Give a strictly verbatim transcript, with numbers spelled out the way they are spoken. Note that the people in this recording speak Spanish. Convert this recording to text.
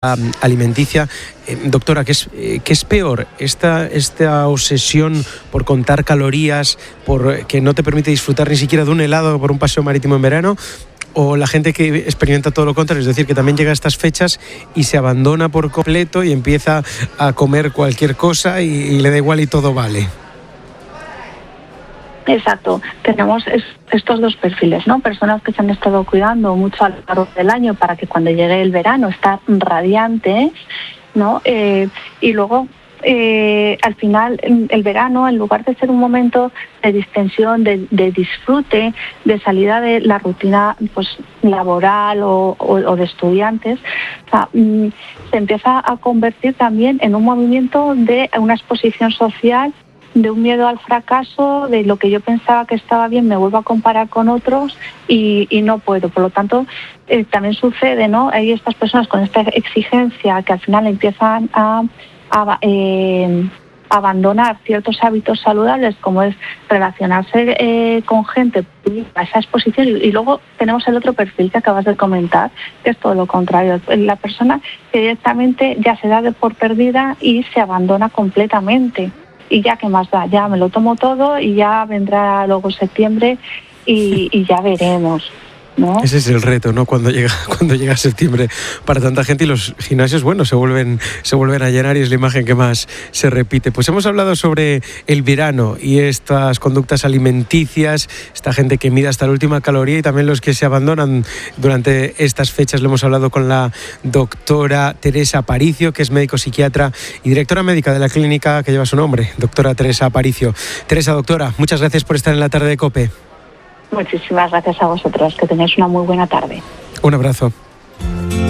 um, alimenticia. Eh, doctora, ¿qué es, eh, ¿qué es peor? Esta, esta obsesión por contar calorías, por que no te permite disfrutar ni siquiera de un helado por un paseo marítimo en verano, o la gente que experimenta todo lo contrario, es decir, que también llega a estas fechas y se abandona por completo y empieza a comer cualquier cosa y, y le da igual y todo vale? Exacto, tenemos es, estos dos perfiles, ¿no? Personas que se han estado cuidando mucho a lo largo del año para que cuando llegue el verano estar radiantes, ¿no? Eh, y luego, eh, al final, el verano, en lugar de ser un momento de distensión, de, de disfrute, de salida de la rutina pues laboral o, o, o de estudiantes, o sea, se empieza a convertir también en un movimiento de una exposición social, de un miedo al fracaso, de lo que yo pensaba que estaba bien, me vuelvo a comparar con otros y, y no puedo. Por lo tanto, eh, también sucede, ¿no? Hay estas personas con esta exigencia que al final empiezan a, a eh, abandonar ciertos hábitos saludables, como es relacionarse eh, con gente a esa exposición. Y, y luego tenemos el otro perfil que acabas de comentar, que es todo lo contrario. La persona que directamente ya se da de por perdida y se abandona completamente. Y ya, ¿qué más da? Ya me lo tomo todo y ya vendrá luego septiembre y, y ya veremos, ¿no? Ese es el reto, ¿no? Cuando llega cuando llega septiembre para tanta gente y los gimnasios, bueno, se vuelven se vuelven a llenar y es la imagen que más se repite. Pues hemos hablado sobre el verano y estas conductas alimenticias, esta gente que mide hasta la última caloría y también los que se abandonan durante estas fechas. Lo hemos hablado con la doctora Teresa Aparicio, que es médico psiquiatra y directora médica de la clínica que lleva su nombre, doctora Teresa Aparicio. Teresa, doctora, muchas gracias por estar en la tarde de COPE. Muchísimas gracias a vosotros, que tengáis una muy buena tarde. Un abrazo.